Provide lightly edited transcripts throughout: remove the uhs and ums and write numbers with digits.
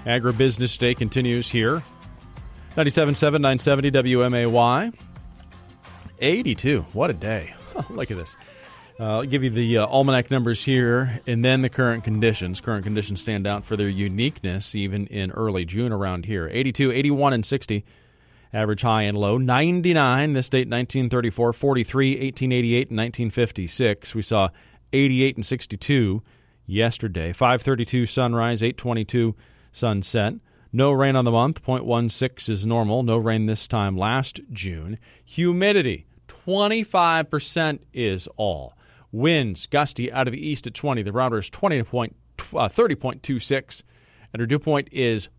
Agribusiness Day continues here. 97.7, 970 WMAY. 82. What a day. Look at this. I'll give you the almanac numbers here and then the current conditions. Current conditions stand out for their uniqueness even in early June around here. 82, 81, and 60. Average high and low. 99 this date, 1934. 43, 1888, and 1956. We saw 88 and 62 yesterday. 5:32 sunrise, 8:22 sunset. No rain on the month. 0.16 is normal. No rain this time last June. Humidity, 25% is all. Winds gusty out of the east at 20. The router is 30.26, and our dew point is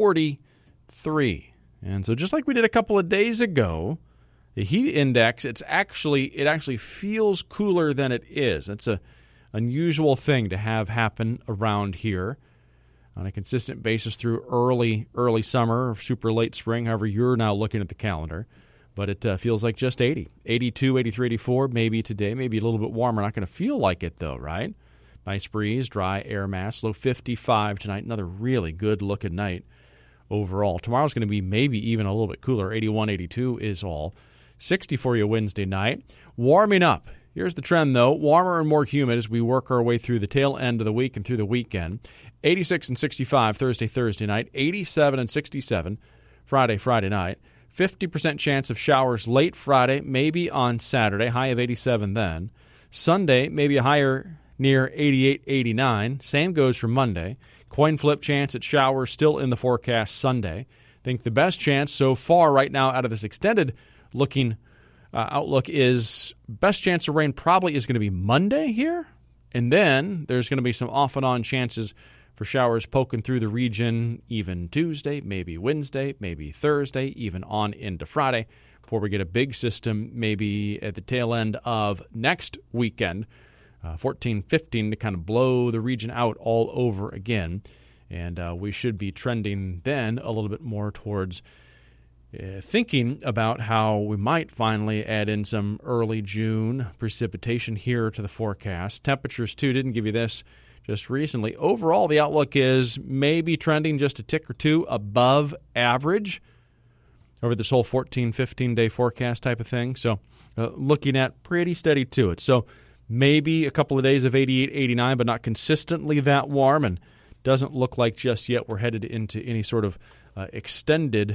43. And so just like we did a couple of days ago, the heat index, it actually feels cooler than it is. That's a unusual thing to have happen around here on a consistent basis through early summer or super late spring, however you're now looking at the calendar. But it feels like just 80, 82, 83, 84, maybe today, maybe a little bit warmer. Not going to feel like it, though, right? Nice breeze, dry air mass, low 55 tonight. Another really good-looking night overall. Tomorrow's going to be maybe even a little bit cooler. 81, 82 is all. 60 for you Wednesday night. Warming up. Here's the trend, though. Warmer and more humid as we work our way through the tail end of the week and through the weekend. 86 and 65 Thursday night. 87 and 67 Friday night. 50% chance of showers late Friday, maybe on Saturday, high of 87 then. Sunday, maybe a higher near 88, 89. Same goes for Monday. Coin flip chance at showers still in the forecast Sunday. I think the best chance so far right now out of this extended looking outlook is best chance of rain probably is going to be Monday here. And then there's going to be some off and on chances for showers poking through the region even Tuesday, maybe Wednesday, maybe Thursday, even on into Friday before we get a big system maybe at the tail end of next weekend, 14, 15, to kind of blow the region out all over again. And we should be trending then a little bit more towards thinking about how we might finally add in some early June precipitation here to the forecast. Temperatures, too, didn't give you this just recently. Overall, the outlook is maybe trending just a tick or two above average over this whole 14, 15-day forecast type of thing. So looking at pretty steady to it. So maybe a couple of days of 88, 89, but not consistently that warm. And doesn't look like just yet we're headed into any sort of extended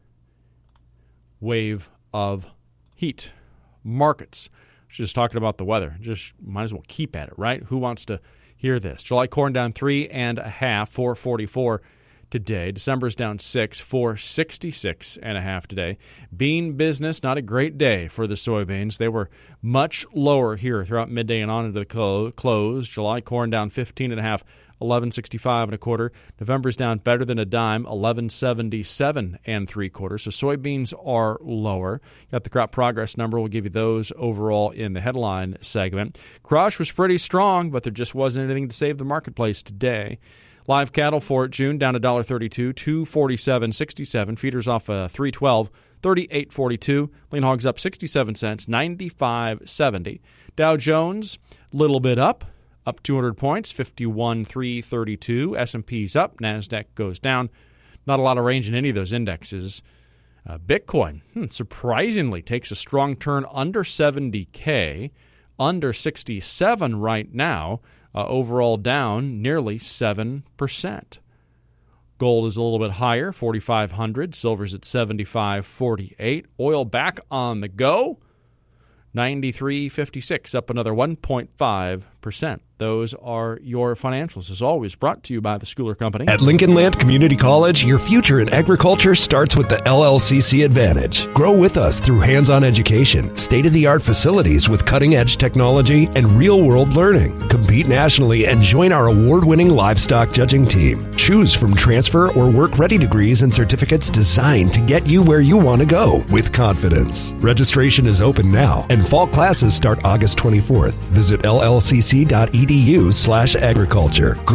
wave of heat. Markets. Just talking about the weather. Just might as well keep at it, right? Who wants to hear this? July corn down 3.5, 4.44 today. December's down 6, 4.66.5 today. Bean business, not a great day for the soybeans. They were much lower here throughout midday and on into the close. July corn down 15.5, 11.65 November's down better than a dime, 11.77 3/4. So soybeans are lower. Got the crop progress number. We'll give you those overall in the headline segment. Crush was pretty strong, but there just wasn't anything to save the marketplace today. Live cattle for June down $1.32, 247.67. Feeders off 312, 38.42. Lean hogs up 67 cents, 95.70. Dow Jones little bit up 200 points, 51,332. S&P's up, NASDAQ goes down. Not a lot of range in any of those indexes. Bitcoin surprisingly takes a strong turn under 70K, under 67 right now. Overall down nearly 7%. Gold is a little bit higher, 4,500. Silver's at 75.48. Oil back on the go, 93.56, up another 1.5%. Those are your financials, as always, brought to you by the Schooler Company. At Lincoln Land Community College, your future in agriculture starts with the LLCC Advantage. Grow with us through hands-on education, state-of-the-art facilities with cutting-edge technology, and real-world learning. Compete nationally and join our award-winning livestock judging team. Choose from transfer or work-ready degrees and certificates designed to get you where you want to go with confidence. Registration is open now, and fall classes start August 24th. Visit llcc.edu/agriculture.